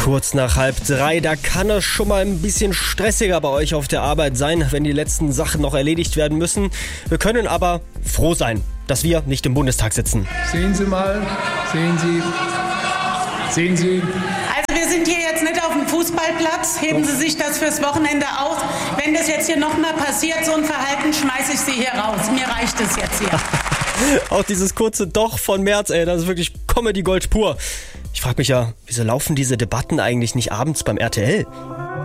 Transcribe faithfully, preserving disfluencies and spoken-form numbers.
Kurz nach halb drei, da kann es schon mal ein bisschen stressiger bei euch auf der Arbeit sein, wenn die letzten Sachen noch erledigt werden müssen. Wir können aber froh sein, dass wir nicht im Bundestag sitzen. Sehen Sie mal, sehen Sie, sehen Sie. Also wir sind hier jetzt nicht auf dem Fußballplatz. Heben Sie sich das fürs Wochenende aus. Wenn das jetzt hier nochmal passiert, so ein Verhalten, schmeiße ich Sie hier raus. Mir reicht es jetzt hier. Auch dieses kurze Doch von Merz, ey, das ist wirklich Comedy Gold pur. Ich frage mich ja, wieso laufen diese Debatten eigentlich nicht abends beim R T L?